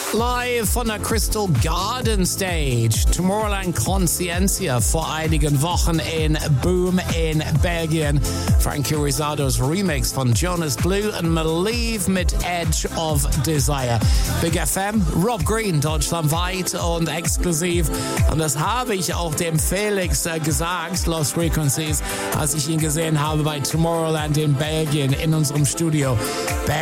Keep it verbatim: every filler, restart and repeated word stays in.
Live von der Crystal Garden Stage, Tomorrowland Consciencia vor einigen Wochen in Boom in Belgien. Frankie Rizzardos Remix von Jonas Blue und Believe mit Edge of Desire. Big F M, Rob Green, deutschlandweit und exklusiv. Und das habe ich auch dem Felix äh, gesagt, Lost Frequencies, als ich ihn gesehen habe bei Tomorrowland in Belgien in unserem Studio.